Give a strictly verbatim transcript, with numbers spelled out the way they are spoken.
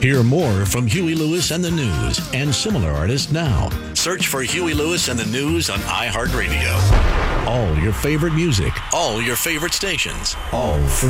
Hear more from Huey Lewis and the News and similar artists now. Search for Huey Lewis and the News on iHeartRadio. All your favorite music, all your favorite stations, all free.